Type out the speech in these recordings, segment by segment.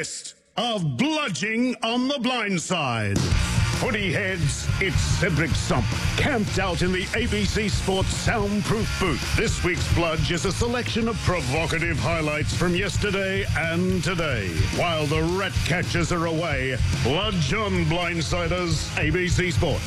best of Bludging on the Blind Side. Footy heads, it's Cedric Stump, camped out in the ABC Sports soundproof booth. This week's Bludge is a selection of provocative highlights from yesterday and today. While the rat catchers are away, Bludge on Blindsiders, ABC Sports.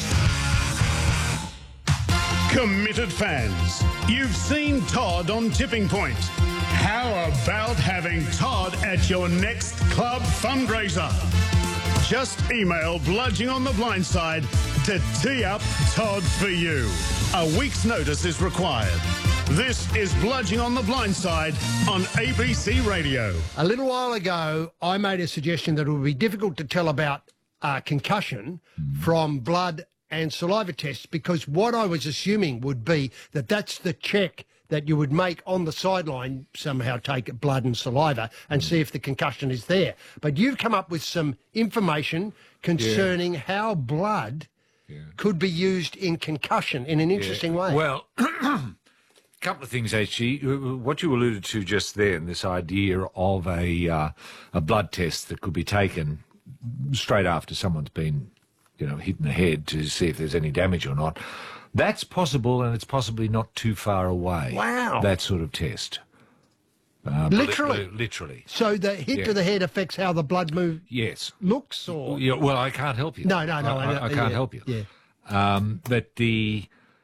Committed fans, you've seen Todd on Tipping Point. How about having Todd at your next club fundraiser? Just email Bludging on the Blindside to tee up Todd for you. A week's notice is required. This is Bludging on the Blindside on ABC Radio. A little while ago, I made a suggestion that it would be difficult to tell about concussion from blood and saliva tests, because what I was assuming would be that that's the check that you would make on the sideline, somehow take blood and saliva and see if the concussion is there. But you've come up with some information concerning how blood could be used in concussion in an interesting way. Well, a couple of things, actually. What you alluded to just then, this idea of a blood test that could be taken straight after someone's been hit in the head to see if there's any damage or not. That's possible, and it's possibly not too far away. Wow. That sort of test. Literally? Literally. So the hit to the head affects how the blood move looks? Or? Yeah, well, I can't help you. No. I can't help you. Yeah. But to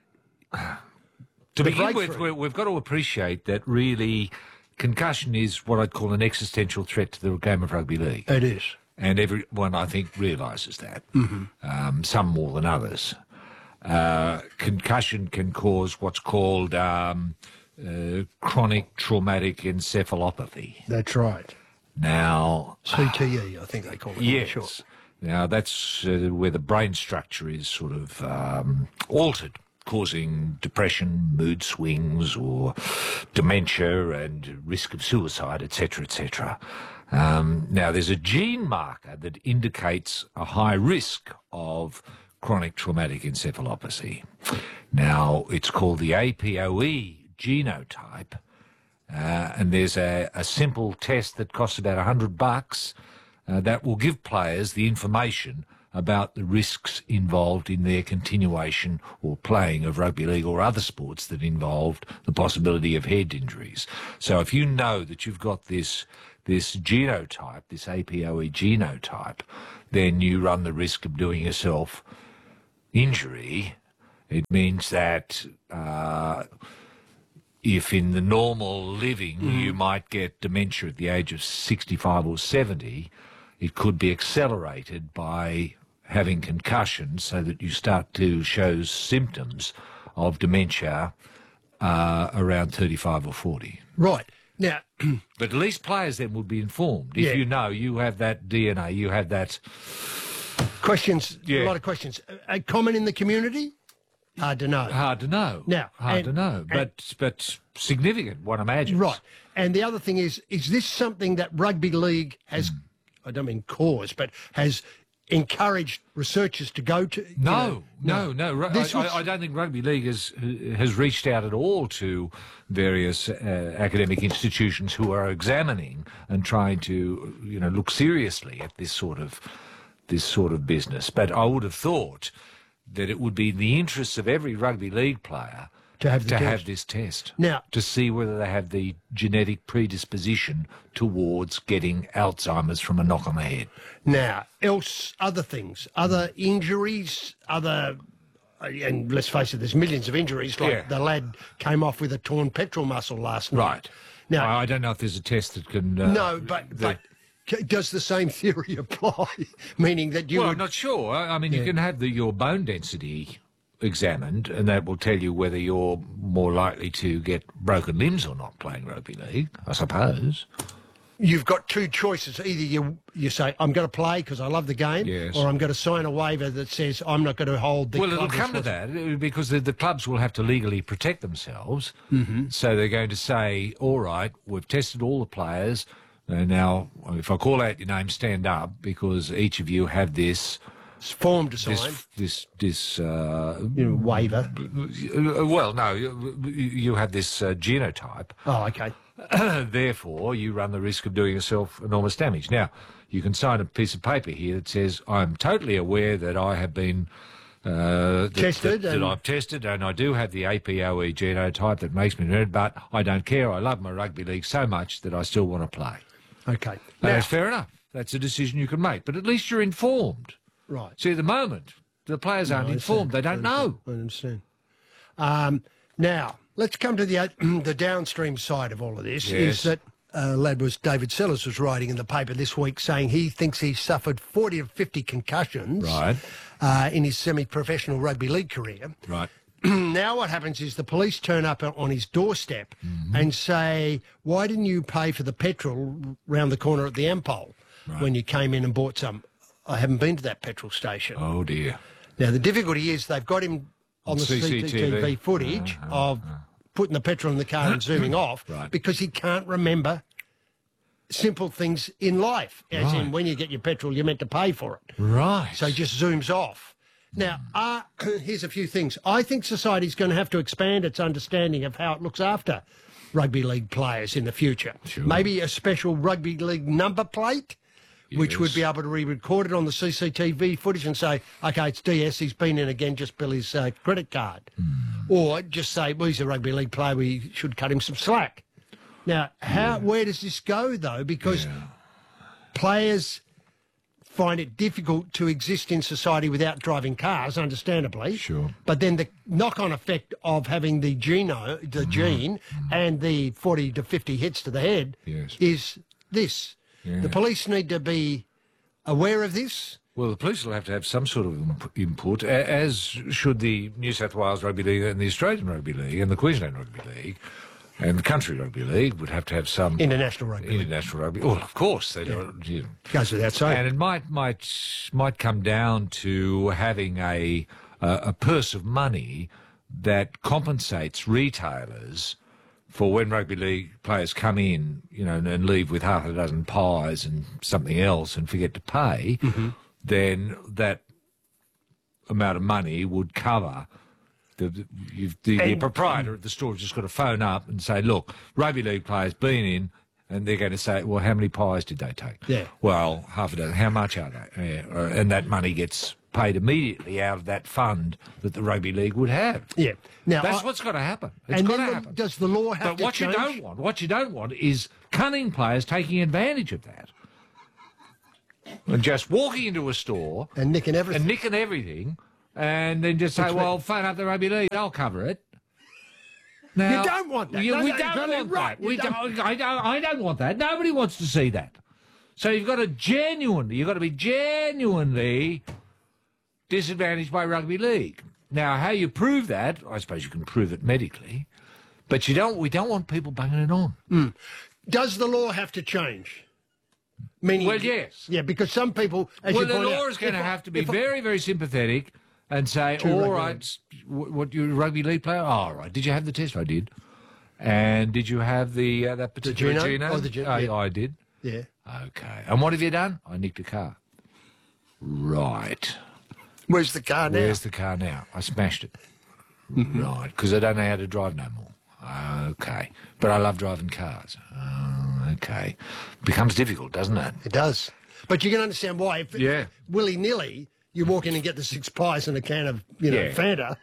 begin with, we've got to appreciate that really concussion is what I'd call an existential threat to the game of rugby league. It is. And everyone, I think, realises that. Mm-hmm. Some more than others. Concussion can cause what's called chronic traumatic encephalopathy. That's right. Now, CTE, I think they call it. Yes. Sure. Now, that's where the brain structure is sort of altered, causing depression, mood swings, or dementia and risk of suicide, etc., etc. Now, there's a gene marker that indicates a high risk of chronic traumatic encephalopathy. Now, it's called the APOE genotype, and there's a simple test that costs about $100 that will give players the information about the risks involved in their continuation or playing of rugby league or other sports that involved the possibility of head injuries. So if you know that you've got this genotype, this APOE genotype, then you run the risk of doing yourself injury. It means that if in the normal living you might get dementia at the age of 65 or 70, it could be accelerated by having concussion so that you start to show symptoms of dementia around 35 or 40. Right. Now, but at least players then would be informed. If you know you have that DNA, you have that... Questions, a lot of questions. Common in the community? Hard to know. Hard to know. Now, hard to know, but significant, one imagines. Right. And the other thing is this something that rugby league has, I don't mean caused, but has encouraged researchers to go to? No. I don't think rugby league has reached out at all to various academic institutions who are examining and trying to look seriously at this sort of business. But I would have thought that it would be in the interests of every rugby league player to have this test. Now, to see whether they have the genetic predisposition towards getting Alzheimer's from a knock on the head. Now, other things, other injuries, and let's face it, there's millions of injuries, like the lad came off with a torn pectoral muscle last night. Right. Now, I don't know if there's a test that can... but does the same theory apply? Meaning that you... Well, I'm not sure. I mean, you can have your bone density examined, and that will tell you whether you're more likely to get broken limbs or not playing rugby league, I suppose. You've got two choices. Either you say, I'm going to play because I love the game, or I'm going to sign a waiver that says I'm not going to hold the club. Well, it'll come to that, because the clubs will have to legally protect themselves. Mm-hmm. So they're going to say, all right, we've tested all the players. Now, if I call out your name, stand up, because each of you have this form to sign. This waiver. Well, no, you have this genotype. Oh, okay. Therefore, you run the risk of doing yourself enormous damage. Now, you can sign a piece of paper here that says, I'm totally aware that I have been tested. That I've tested, and I do have the APOE genotype that makes me nerd, but I don't care. I love my rugby league so much that I still want to play. Okay. That's fair enough. That's a decision you can make. But at least you're informed. Right. See, at the moment, the players aren't informed. They don't know. I understand. Now, let's come to the downstream side of all of this. Yes. Is that David Sellers was writing in the paper this week saying he thinks he's suffered 40 to 50 concussions Right. In his semi-professional rugby league career. Right. Now what happens is the police turn up on his doorstep and say, why didn't you pay for the petrol round the corner at the Ampol when you came in and bought some? I haven't been to that petrol station. Oh, dear. Now, the difficulty is they've got him on the CCTV footage of putting the petrol in the car and zooming off because he can't remember simple things in life, as in when you get your petrol, you're meant to pay for it. Right. So he just zooms off. Now, here's a few things. I think society's going to have to expand its understanding of how it looks after rugby league players in the future. Sure. Maybe a special rugby league number plate, which would be able to re-record it on the CCTV footage and say, OK, it's DS, he's been in again, just bill his credit card. Or just say, well, he's a rugby league player, we should cut him some slack. Now, where does this go, though? Because players find it difficult to exist in society without driving cars, understandably. Sure. But then the knock-on effect of having the gene and the 40 to 50 hits to the head is this. Yeah. The police need to be aware of this. Well, the police will have to have some sort of input, as should the New South Wales Rugby League and the Australian Rugby League and the Queensland Rugby League. And the Country Rugby League would have to have some... International rugby. International rugby. Well, of course. They don't, goes without saying. And it might come down to having a purse of money that compensates retailers for when rugby league players come in, and leave with half a dozen pies and something else and forget to pay, then that amount of money would cover... The proprietor of the store has just got to phone up and say, look, rugby league players been in, and they're going to say, well, how many pies did they take? Yeah. Well, half a dozen. How much are they? And that money gets paid immediately out of that fund that the rugby league would have. Yeah. Now that's what's got to happen. It's got to happen. Does the law have to change? What you don't want is cunning players taking advantage of that. And just walking into a store and nicking everything. And then just say, well, phone up the rugby league, they'll cover it. Now, you don't want that. We don't want that. I don't want that. Nobody wants to see that. So you've got to be genuinely disadvantaged by rugby league. Now, how you prove that, I suppose you can prove it medically, but we don't want people banging it on. Does the law have to change? Meaning, well, yes. Yeah, because some people... the law is going to have to be very, very sympathetic and say, all right, what, you're a rugby league player? Oh, all right. Did you have the test? I did. And did you have that particular genome? I did. Yeah. Okay. And what have you done? I nicked a car. Right. Where's the car now? I smashed it. Right. Because I don't know how to drive no more. Okay. But I love driving cars. Okay. Becomes difficult, doesn't it? It does. But you can understand why. If willy-nilly, you walk in and get the 6 pies and a can of, Fanta.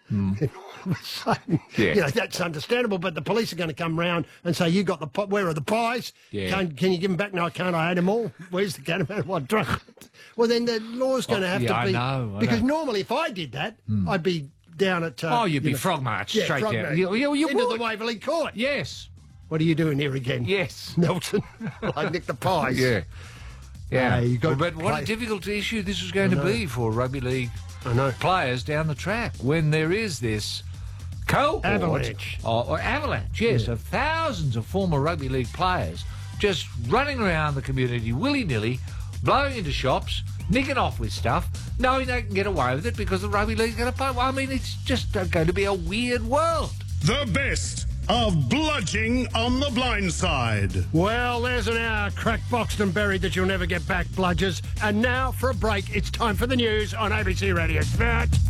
That's understandable. But the police are going to come round and say, you got the where are the pies? Yeah. Can you give them back? No, I can't. I ate them all. Where's the can of what drunk? Well, then the law's going to have to be... I know. Because normally if I did that, I'd be down at... you'd be frog marched straight down. You into the Waverley Court. Yes. What are you doing here again? Yes. Nelson. I nicked the pies. Yeah. Yeah. But what a difficult issue this is going to be for rugby league players down the track when there is this cohort... Avalanche. Or avalanche, yes, of thousands of former rugby league players just running around the community willy-nilly, blowing into shops, nicking off with stuff, knowing they can get away with it because the rugby league's going to pay. Well, I mean, it's just going to be a weird world. The best of bludging on the blind side. Well, there's an hour cracked, boxed and buried that you'll never get back, bludgers. And now, for a break, it's time for the news on ABC Radio.